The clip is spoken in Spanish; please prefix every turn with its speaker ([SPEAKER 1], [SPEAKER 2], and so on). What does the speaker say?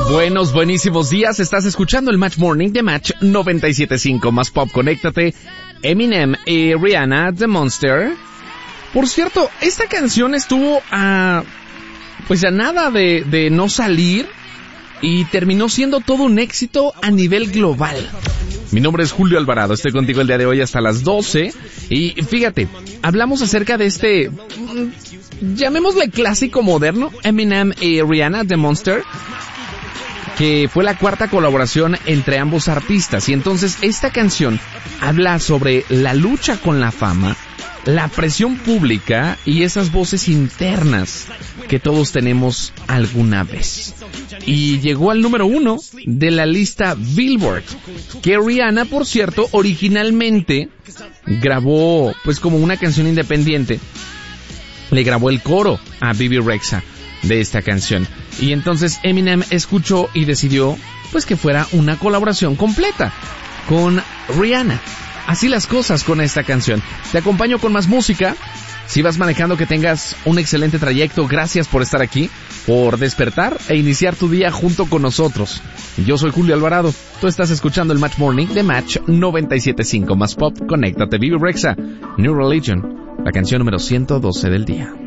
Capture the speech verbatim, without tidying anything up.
[SPEAKER 1] Buenos, buenísimos días. Estás escuchando el Match Morning de Match noventa y siete punto cinco. Más pop, conéctate. Eminem y Rihanna, The Monster. Por cierto, esta canción estuvo a... pues a nada de, de no salir y terminó siendo todo un éxito a nivel global. Mi nombre es Julio Alvarado, estoy contigo el día de hoy hasta las doce. Y fíjate, hablamos acerca de este... llamémosle clásico moderno, Eminem y Rihanna, The Monster, que fue la cuarta colaboración entre ambos artistas. Y entonces esta canción habla sobre la lucha con la fama, la presión pública y esas voces internas que todos tenemos alguna vez. Y llegó al número uno de la lista Billboard, que Rihanna, por cierto, originalmente grabó pues como una canción independiente. Le grabó el coro a Bebe Rexha de esta canción. Y entonces Eminem escuchó y decidió pues que fuera una colaboración completa con Rihanna. Así las cosas con esta canción. Te acompaño con más música. Si vas manejando, que tengas un excelente trayecto. Gracias por estar aquí, por despertar e iniciar tu día junto con nosotros. Yo soy Julio Alvarado. Tú estás escuchando el Match Morning de Match noventa y siete punto cinco. Más pop, conéctate. Bebe Rexha, New Religion, la canción número ciento doce del día.